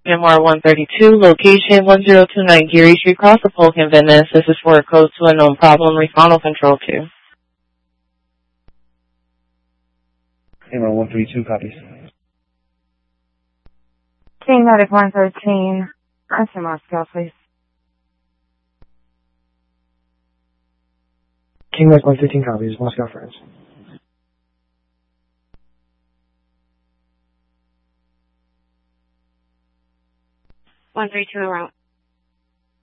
PMR 132, location 1029 Geary Street, Cross the Polk in Venice. This is for a code to unknown problem. Refund control 2. PMR 132 copies. King Medic 113. Answer Moscow, please. King Medic 113 copies. Moscow, France. One 132 en route.